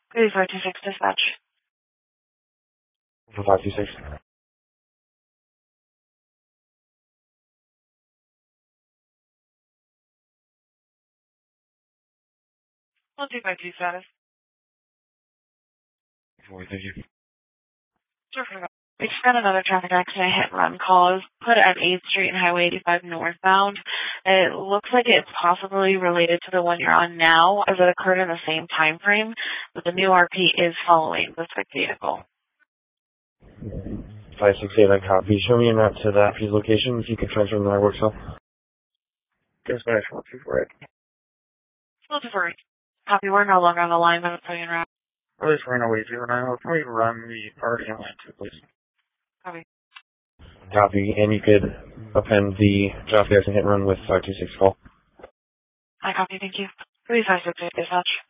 3526 dispatch. For 526. 125 status. Thank you. Sure. We just got another traffic accident hit and run call. It was put at 8th Street and Highway 85 northbound. It looks like it's possibly related to the one you're on now, as it occurred in the same time frame, but the new RP is following the sick vehicle. 568, I copy. Show me a map to that piece location if you can transfer in the network cell. Dispatch 124. Still deferred. Copy, we're no longer on the line, but it's putting in route. Release Reno Way 09. Can we run the parking line too, please? Copy. Copy, and you could append the traffic accident hit and run with 526 call. I copy, thank you. 3568 dispatch.